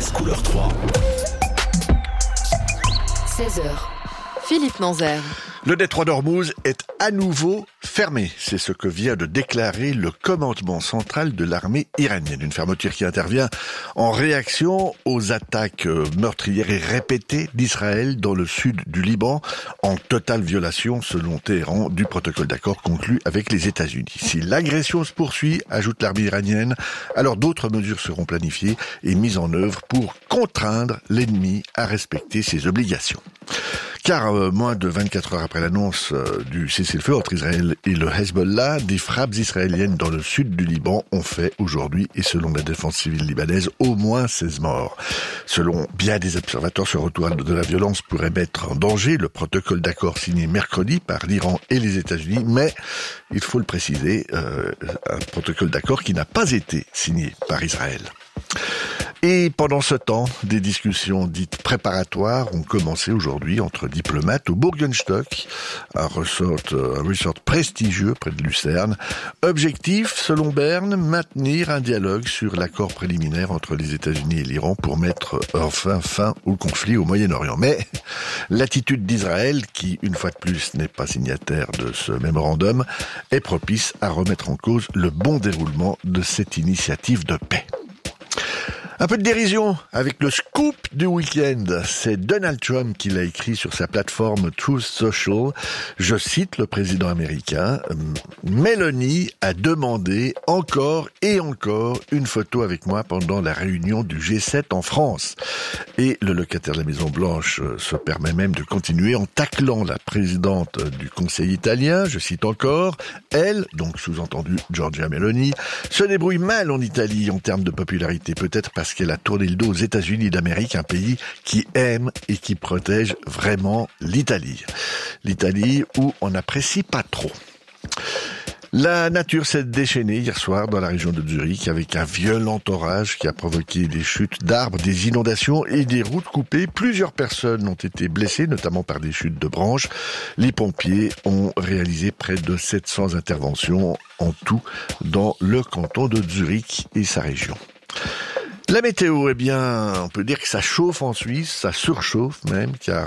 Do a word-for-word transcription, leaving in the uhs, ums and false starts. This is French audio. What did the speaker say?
France Couleur trois. seize heures. Philippe Manzère. Le détroit d'Ormuz est à nouveau fermé. C'est ce que vient de déclarer le commandement central de l'armée iranienne. Une fermeture qui intervient en réaction aux attaques meurtrières et répétées d'Israël dans le sud du Liban, en totale violation, selon Téhéran, du protocole d'accord conclu avec les États-Unis. Si l'agression se poursuit, ajoute l'armée iranienne, alors d'autres mesures seront planifiées et mises en œuvre pour contraindre l'ennemi à respecter ses obligations. Car euh, moins de vingt-quatre heures après l'annonce euh, du cessez-le-feu entre Israël et le Hezbollah, des frappes israéliennes dans le sud du Liban ont fait aujourd'hui, et selon la défense civile libanaise, au moins seize morts. Selon bien des observateurs, ce retour de la violence pourrait mettre en danger le protocole d'accord signé mercredi par l'Iran et les États-Unis, mais, il faut le préciser, euh, un protocole d'accord qui n'a pas été signé par Israël. Et pendant ce temps, des discussions dites préparatoires ont commencé aujourd'hui entre diplomates au Burgenstock, un resort, un resort prestigieux près de Lucerne. Objectif, selon Berne, maintenir un dialogue sur l'accord préliminaire entre les États-Unis et l'Iran pour mettre enfin fin au conflit au Moyen-Orient. Mais l'attitude d'Israël, qui une fois de plus n'est pas signataire de ce mémorandum, est propice à remettre en cause le bon déroulement de cette initiative de paix. Un peu de dérision avec le scoop du week-end. C'est Donald Trump qui l'a écrit sur sa plateforme Truth Social. Je cite le président américain. Mélanie a demandé encore et encore une photo avec moi pendant la réunion du G sept en France. Et le locataire de la Maison Blanche se permet même de continuer en taclant la présidente du Conseil italien. Je cite encore. Elle, donc sous-entendu Giorgia Meloni, se débrouille mal en Italie en termes de popularité. Peut-être parce qu'elle a tourné le dos aux États-Unis d'Amérique, un pays qui aime et qui protège vraiment l'Italie. L'Italie où on n'apprécie pas trop. La nature s'est déchaînée hier soir dans la région de Zurich avec un violent orage qui a provoqué des chutes d'arbres, des inondations et des routes coupées. Plusieurs personnes ont été blessées, notamment par des chutes de branches. Les pompiers ont réalisé près de sept cents interventions en tout dans le canton de Zurich et sa région. La météo, eh bien, on peut dire que ça chauffe en Suisse, ça surchauffe même, car